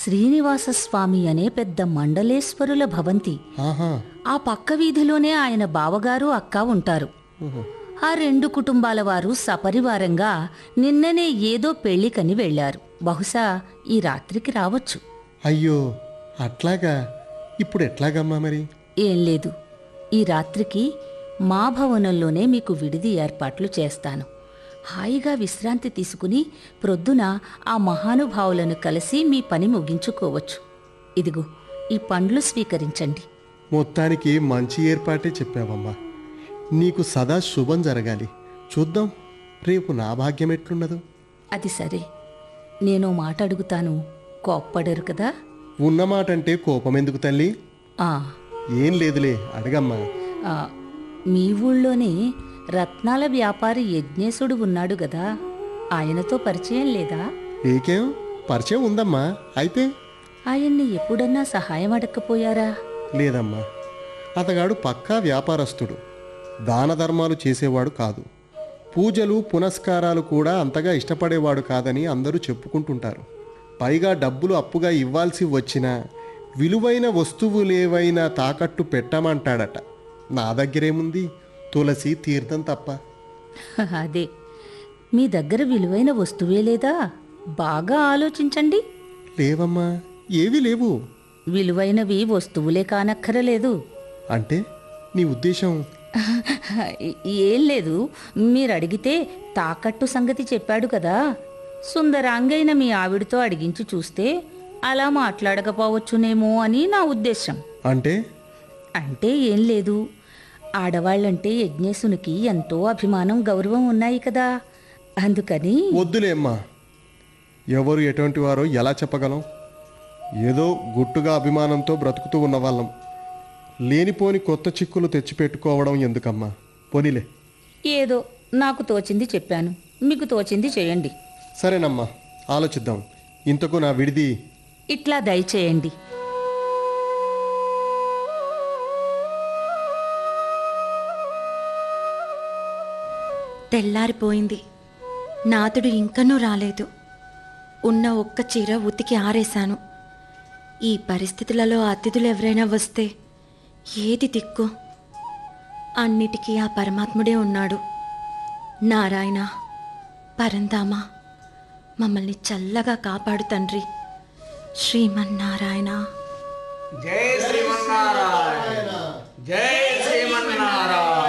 శ్రీనివాసస్వామి అనే పెద్ద మండలేశ్వరుల భవంతి. ఆ పక్క వీధిలోనే ఆయన బావగారు అక్క ఉంటారు. ఆ 2 కుటుంబాల వారు సపరివారంగా నిన్ననే ఏదో పెళ్లికని వెళ్లారు. బహుశా ఈ రాత్రికి రావచ్చు. అయ్యో, అట్లాగా? ఇప్పుడు ఎట్లాగమ్మా మరి? ఏం లేదు, ఈ రాత్రికి మా భవనంలోనే మీకు విడిది ఏర్పాట్లు చేస్తాను. హాయిగా విశ్రాంతి తీసుకుని ప్రొద్దున ఆ మహానుభావులను కలిసి మీ పని ముగించుకోవచ్చు. ఇదిగో ఈ పండ్లు స్వీకరించండి. మొత్తానికి మంచి ఏర్పాటే చెప్పావమ్మా. నీకు సదా శుభం జరగాలి. చూద్దాం రేపు నా భాగ్యం ఎట్లున్నదో. అది సరే, నేను మాట అడుగుతాను, కోప్పడరు కదా? ఉన్నమాటంటే కోపం ఎందుకు తల్లి? ఏం లేదులే, అడగమ్మా. మీ ఊళ్ళోనే రత్నాల వ్యాపారి యజ్ఞేశుడు ఉన్నాడు గదా, ఆయనతో పరిచయం లేదా? ఏకేం, పరిచయం ఉందమ్మా. అయితే ఆయన్ని ఎప్పుడన్నా సహాయం అడగకపోయారా? లేదమ్మా, అతగాడు పక్కా వ్యాపారస్తుడు. దాన ధర్మాలు చేసేవాడు కాదు. పూజలు పునస్కారాలు కూడా అంతగా ఇష్టపడేవాడు కాదని అందరూ చెప్పుకుంటుంటారు. పైగా డబ్బులు అప్పుగా ఇవ్వాల్సి వచ్చినా విలువైన వస్తువులేవైనా తాకట్టు పెట్టమంటాడట. నా దగ్గరేముంది, తులసి తీర్థం తప్ప. అదే, మీ దగ్గర విలువైన వస్తువే లేదా? బాగా ఆలోచించండి. లేవమ్మా, ఏవీ లేవు. విలువైనవి వస్తువులే కానక్కరలేదు. అంటే నీ ఉద్దేశం? ఏం లేదు, మీరు అడిగితే తాకట్టు సంగతి చెప్పాడు కదా, సుందరాంగైన మీ ఆవిడతో అడిగించి చూస్తే అలా మాట్లాడకపోవచ్చునేమో అని నా ఉద్దేశం. అంటే ఏం లేదు, ఆడవాళ్లంటే యజ్ఞేశునికి ఎంతో అభిమానం గౌరవం ఉన్నాయి కదా, అందుకని. వద్దులేమ్మా, ఎవరు ఎటువంటి వారో ఎలా చెప్పగలం? ఏదో గుట్టుగా అభిమానంతో బ్రతుకుతూ ఉన్నవాళ్ళం. లేనిపోని కొత్త చిక్కులు తెచ్చిపెట్టుకోవడం ఎందుకమ్మా? పోనీలే. ఏదో నాకు తోచింది చెప్పాను, మీకు తోచింది చేయండి. సరేనమ్మా, ఆలోచిద్దాం. ఇంతకు నా విడిది ఇట్లా దయచేయండి. తెల్లారిపోయింది. నాతుడు ఇంకనూ రాలేదు. ఉన్న ఒక్క చీర ఉతికి ఆరేశాను. ఈ పరిస్థితులలో అతిథులు ఎవరైనా వస్తే ఏది దిక్కు? అన్నిటికీ ఆ పరమాత్ముడే ఉన్నాడు. నారాయణ, పరంధామ, మమ్మల్ని చల్లగా కాపాడు తండ్రి. శ్రీమన్నారాయణ. జై శ్రీమన్నారాయణ, జై శ్రీమన్నారాయణ.